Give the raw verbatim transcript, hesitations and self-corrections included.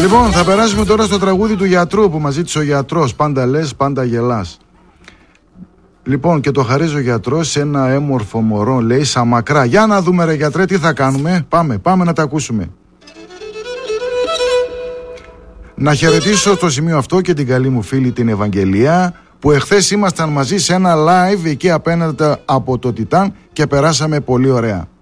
Λοιπόν, θα περάσουμε τώρα στο τραγούδι του γιατρού που μας ζήτησε ο γιατρός. Πάντα λες, πάντα γελάς. Λοιπόν, και το χαρίζει ο γιατρός σε ένα έμορφο μωρό, λέει, σα μακρά. Για να δούμε, ρε γιατρέ, τι θα κάνουμε. Πάμε, πάμε να τα ακούσουμε. Να χαιρετήσω στο σημείο αυτό και την καλή μου φίλη την Ευαγγελία, που εχθές ήμασταν μαζί σε ένα live εκεί απέναντι από το Τιτάν και περάσαμε πολύ ωραία.